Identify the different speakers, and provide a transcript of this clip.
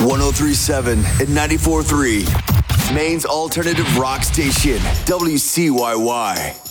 Speaker 1: 1037 and 94.3. Maine's alternative rock station, WCYY.